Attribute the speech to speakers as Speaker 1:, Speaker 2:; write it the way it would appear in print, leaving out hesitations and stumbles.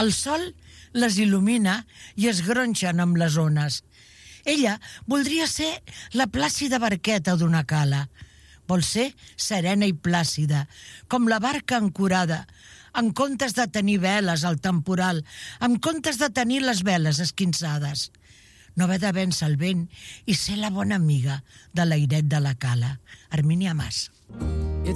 Speaker 1: El sol les il·lumina i es gronxen amb les ones. Ella voldria ser la plàcida barqueta d'una cala. Vol ser serena i plàcida, com la barca ancorada, en comptes de tenir veles al temporal, en comptes de tenir les veles esquinçades. No haver de vèncer el vent i ser la bona amiga de l'airet de la cala. Hermínia Mas.